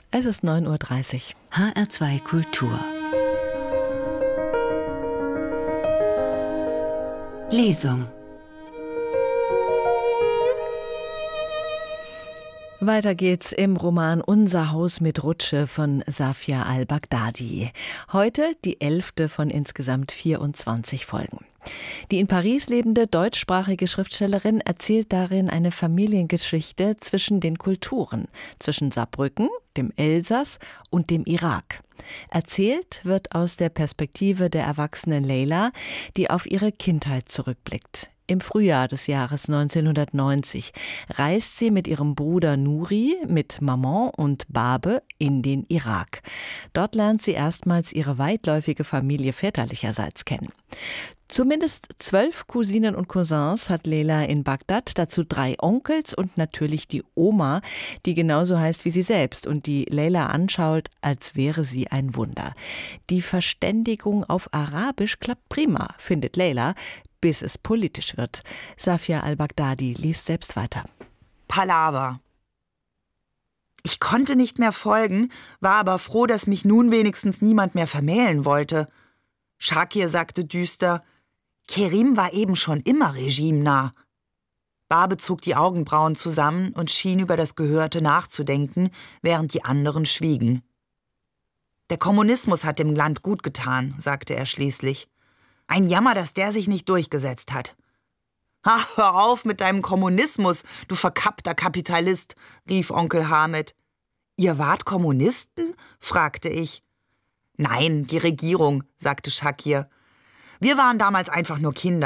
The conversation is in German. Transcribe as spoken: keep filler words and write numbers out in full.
Es ist neun Uhr dreißig. H R zwei Kultur. Lesung. Weiter geht's im Roman Unser Haus mit Rutsche von Safia al-Baghdadi. Heute die elfte von insgesamt vierundzwanzig Folgen. Die in Paris lebende deutschsprachige Schriftstellerin erzählt darin eine Familiengeschichte zwischen den Kulturen, zwischen Saarbrücken, dem Elsass und dem Irak. Erzählt wird aus der Perspektive der erwachsenen Leila, die auf ihre Kindheit zurückblickt. Im Frühjahr des Jahres neunzehnhundertneunzig reist sie mit ihrem Bruder Nuri, mit Maman und Babe in den Irak. Dort lernt sie erstmals ihre weitläufige Familie väterlicherseits kennen. Zumindest zwölf Cousinen und Cousins hat Leila in Bagdad, dazu drei Onkels und natürlich die Oma, die genauso heißt wie sie selbst und die Leila anschaut, als wäre sie ein Wunder. Die Verständigung auf Arabisch klappt prima, findet Leila, bis es politisch wird. Safia al-Baghdadi liest selbst weiter. Palaver. Ich konnte nicht mehr folgen, war aber froh, dass mich nun wenigstens niemand mehr vermählen wollte. Shakir sagte düster, Kerim war eben schon immer regimenah. Babe zog die Augenbrauen zusammen und schien über das Gehörte nachzudenken, während die anderen schwiegen. Der Kommunismus hat dem Land gut getan, sagte er schließlich. Ein Jammer, dass der sich nicht durchgesetzt hat. »Ach, hör auf mit deinem Kommunismus, du verkappter Kapitalist«, rief Onkel Hamid. »Ihr wart Kommunisten?« fragte ich. »Nein, die Regierung«, sagte Shakir. »Wir waren damals einfach nur Kinder.